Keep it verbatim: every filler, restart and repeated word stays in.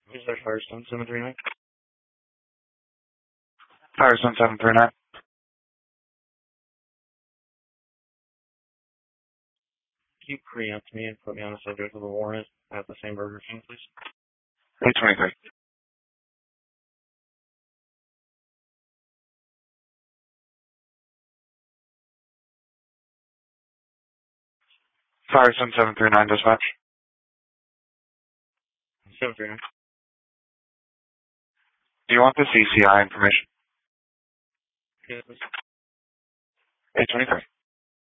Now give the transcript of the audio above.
Is that Firestone seven three nine? Firestone seven three nine. Can you preempt me and put me on the subject of a warrant at the same Burger King, please? eight twenty-three. Firestone seven three nine dispatch. seven three nine. Do you want the C C I information? Yes, please. eight twenty-three.